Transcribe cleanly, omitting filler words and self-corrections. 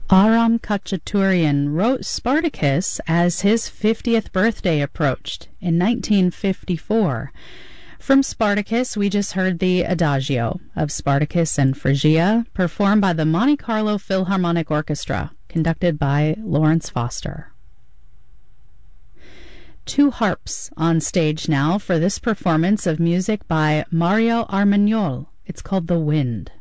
Aram Khachaturian wrote Spartacus as his 50th birthday approached in 1954. From Spartacus, we just heard the Adagio of Spartacus and Phrygia, performed by the Monte Carlo Philharmonic Orchestra, conducted by Lawrence Foster. Two harps on stage now for this performance of music by Mario Armagnol. It's called The Wind.